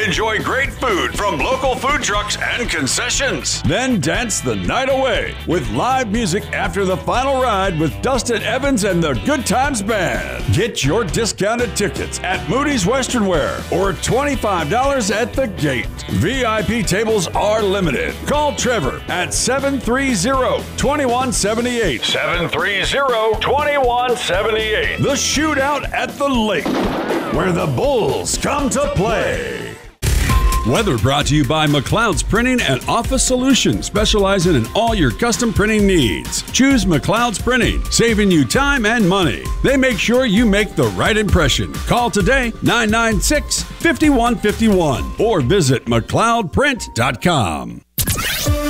enjoy great food from local food trucks and concessions. Then dance the night away with live music after the final ride with Dustin Evans and the Good Times Band. Get your discounted tickets at Moody's Western Wear or $25 at the gate. VIP tables are limited. Call Trevor at 730-2178. 730-2178. The Shootout at the Lake, where the Bulls come to play. Weather brought to you by McLeod's Printing and Office Solutions, specializing in all your custom printing needs. Choose McLeod's Printing, saving you time and money. They make sure you make the right impression. Call today, 996-5151, or visit McLeodPrint.com.